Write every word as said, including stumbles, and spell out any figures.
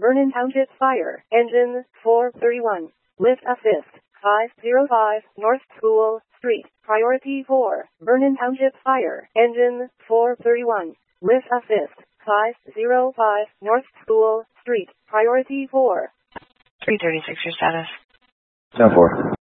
Vernon Township Fire. Engine four thirty-one. Lift assist. five oh five North School Street. Priority four. Vernon Township Fire. Engine four thirty-one. Lift assist. five oh five North School Street. Priority four. three thirty-six, your status. ten four.